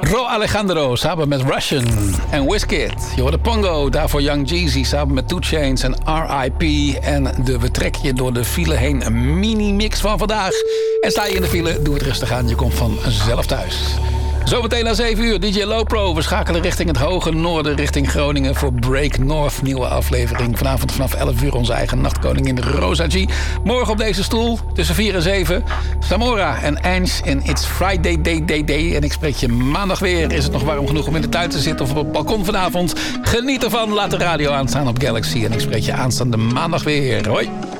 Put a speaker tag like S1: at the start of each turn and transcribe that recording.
S1: Ro Alejandro samen met Russian en Wizkid. Je hoort de Pongo, daarvoor Young Jeezy samen met 2 Chainz en R.I.P. En we trekken je door de file heen. Een mini-mix van vandaag. En sta je in de file, doe het rustig aan. Je komt vanzelf thuis. Zometeen na 7 uur, DJ Lowpro. We schakelen richting het hoge noorden, richting Groningen voor Break North. Nieuwe aflevering. Vanavond vanaf 11 uur onze eigen nachtkoningin Rosa G. Morgen op deze stoel, tussen 4 en 7. Samora en Ange in It's Friday Day. En ik spreek je maandag weer. Is het nog warm genoeg om in de tuin te zitten of op het balkon vanavond? Geniet ervan, laat de radio aanstaan op Galaxy. En ik spreek je aanstaande maandag weer. Hoi.